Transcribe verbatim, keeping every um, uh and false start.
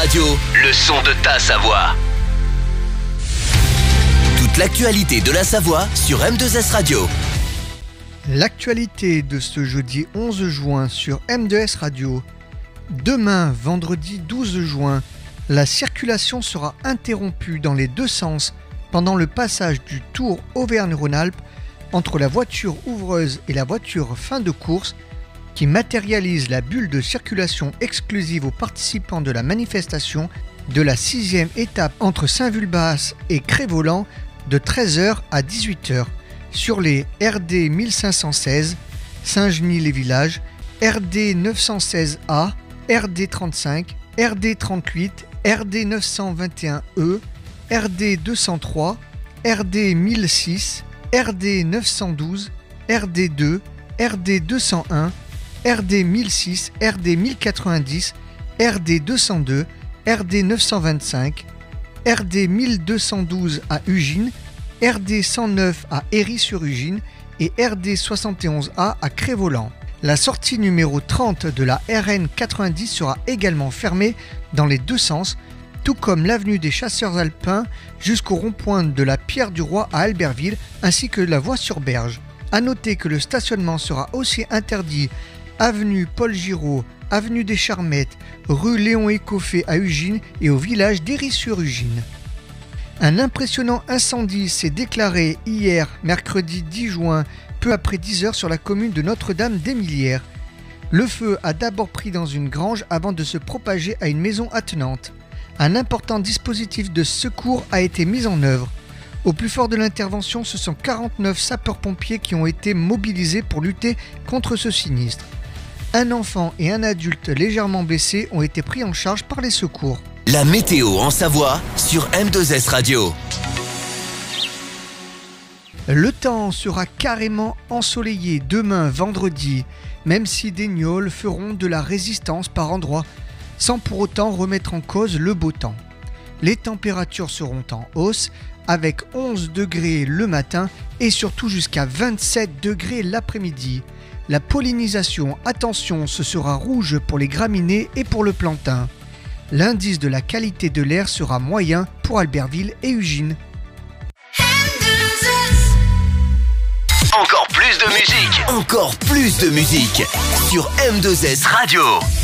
Radio, le son de ta Savoie. Toute l'actualité de la Savoie sur M deux S Radio. L'actualité de ce jeudi onze juin sur M deux S Radio. Demain, vendredi douze juin, la circulation sera interrompue dans les deux sens pendant le passage du Tour Auvergne-Rhône-Alpes entre la voiture ouvreuse et la voiture fin de course qui matérialise la bulle de circulation exclusive aux participants de la manifestation de la sixième étape entre Saint-Vulbas et Cré-Voland de treize heures à dix-huit heures sur les R D mille cinq cent seize, Saint-Genis-les-Villages, R D neuf cent seize A, R D trente-cinq, R D trente-huit, R D neuf cent vingt et un E, R D deux cent trois, R D mille six, R D neuf cent douze, R D deux, R D deux cent un, R D mille six, R D mille quatre-vingt-dix, R D deux cent deux, R D neuf cent vingt-cinq, R D mille deux cent douze à Ugine, R D cent neuf à Héry-sur-Ugine et R D soixante et onze A à Cré-Voland. La sortie numéro trente de la R N quatre-vingt-dix sera également fermée dans les deux sens, tout comme l'avenue des Chasseurs Alpins jusqu'au rond-point de la Pierre du Roi à Albertville ainsi que la voie sur Berge. A noter que le stationnement sera aussi interdit avenue Paul Giraud, avenue des Charmettes, rue Léon Écoffé à Ugine et au village d'Héry-sur-Ugine. Un impressionnant incendie s'est déclaré hier, mercredi dix juin, peu après dix heures sur la commune de Notre-Dame-d'Émilières. Le feu a d'abord pris dans une grange avant de se propager à une maison attenante. Un important dispositif de secours a été mis en œuvre. Au plus fort de l'intervention, ce sont quarante-neuf sapeurs-pompiers qui ont été mobilisés pour lutter contre ce sinistre. Un enfant et un adulte légèrement blessés ont été pris en charge par les secours. La météo en Savoie sur M deux S Radio. Le temps sera carrément ensoleillé demain vendredi, même si des gnôles feront de la résistance par endroits, sans pour autant remettre en cause le beau temps. Les températures seront en hausse, avec onze degrés le matin et surtout jusqu'à vingt-sept degrés l'après-midi. La pollinisation, attention, ce sera rouge pour les graminées et pour le plantain. L'indice de la qualité de l'air sera moyen pour Albertville et Ugine. Encore plus de musique, encore plus de musique sur M deux S Radio.